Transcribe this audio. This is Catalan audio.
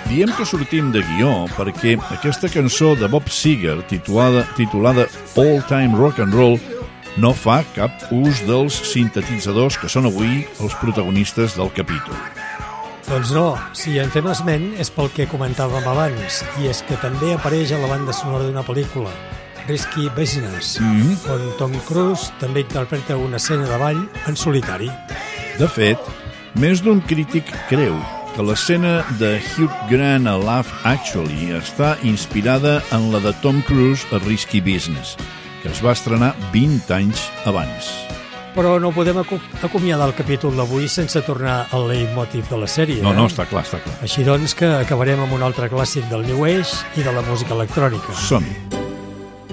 Diem que sortim de guió perquè aquesta cançó de Bob Seger, titulada All Time Rock and Roll, no fa cap ús dels sintetitzadors que són avui els protagonistes del capítol. Doncs no, si en fem esment és pel que comentàvem abans, i és que també apareix a la banda sonora d'una pel·lícula, Risky Business, on Tom Cruise també interpreta una escena de ball en solitari. De fet, més d'un crític creu que l'escena de Hugh Grant a Love Actually està inspirada en la de Tom Cruise a Risky Business, que es va estrenar 20 anys abans. Però no podem acomiadar el capítol d'avui sense tornar al leitmotiv de la sèrie. No, està clar, està clar. Així doncs que acabarem amb un altre clàssic del New Age i de la música electrònica. Som-hi.